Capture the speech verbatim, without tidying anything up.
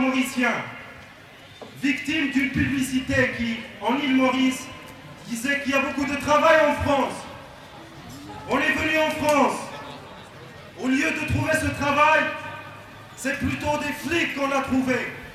mauricien, victime d'une publicité qui, en île Maurice, disait qu'il y a beaucoup de travail en France. On est venu en France. Au lieu de trouver ce travail, c'est plutôt des flics qu'on a trouvé.